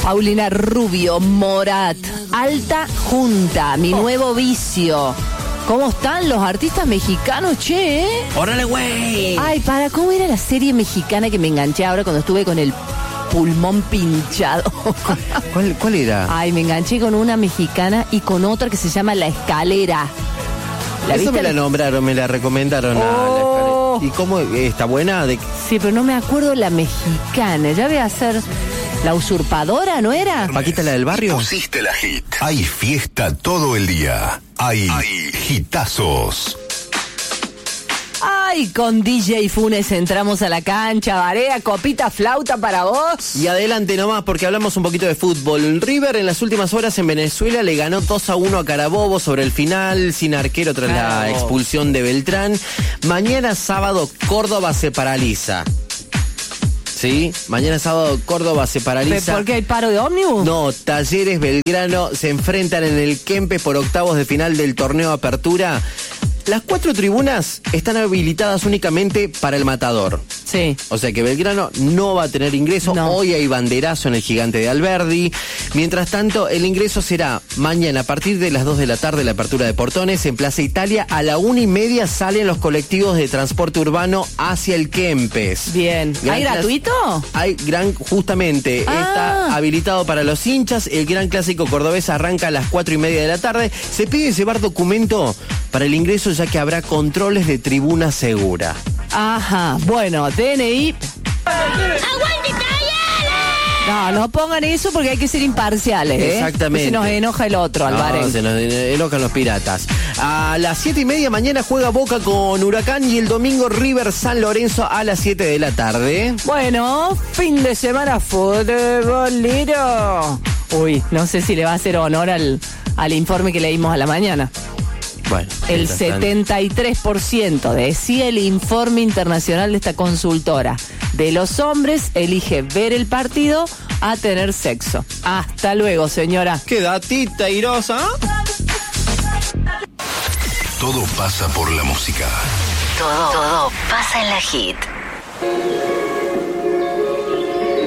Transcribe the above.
Paulina Rubio, Morat, Alta Junta, Mi Nuevo Vicio. ¿Cómo están los artistas mexicanos, che? ¡Órale, güey! Ay, ¿cómo era la serie mexicana que me enganché ahora cuando estuve con el pulmón pinchado? ¿Cuál era? Ay, me enganché con una mexicana y con otra que se llama La Escalera. Eso me la nombraron, me la recomendaron. La Escalera. ¿Y cómo está buena? Sí, pero no me acuerdo la mexicana. Ya voy a hacer La Usurpadora, ¿no era? ¿Paquita la del barrio? Pusiste la hit. Hay fiesta todo el día. Hay hitazos. Ay, con DJ Funes entramos a la cancha, Barea, copita, flauta para vos. Y adelante nomás, porque hablamos un poquito de fútbol. River en las últimas horas en Venezuela le ganó 2-1 a Carabobo sobre el final, sin arquero tras la expulsión de Beltrán. Mañana sábado Córdoba se paraliza. Sí, mañana sábado Córdoba se paraliza. ¿Por qué hay paro de ómnibus? No, Talleres Belgrano se enfrentan en el Kempes por octavos de final del torneo Apertura. Las 4 tribunas están habilitadas únicamente para el Matador. Sí. O sea que Belgrano no va a tener ingreso. No. Hoy hay banderazo en el Gigante de Alberdi. Mientras tanto, el ingreso será mañana a partir de las 2 de la tarde, la apertura de portones en Plaza Italia. A la 1:30 salen los colectivos de transporte urbano hacia el Kempes. Bien. ¿Hay gratuito? Justamente, está habilitado para los hinchas. El Gran Clásico Cordobés arranca a las 4:30 de la tarde. Se pide llevar documento para el ingreso, ya que habrá controles de tribuna segura. Ajá, bueno, DNI. ¡Aguante Talleres! No pongan eso porque hay que ser imparciales, ¿eh? Exactamente. Se nos enoja el otro, Álvarez. Se nos enojan los piratas. A las 7:30 mañana juega Boca con Huracán y el domingo River San Lorenzo a las 7 de la tarde. Bueno, fin de semana futbolero. Uy, no sé si le va a hacer honor al informe que leímos a la mañana. Bueno, el 73% decía el informe internacional de esta consultora. De los hombres elige ver el partido a tener sexo. Hasta luego, señora. Qué datita irosa. Todo pasa por la música. Todo pasa en la hit.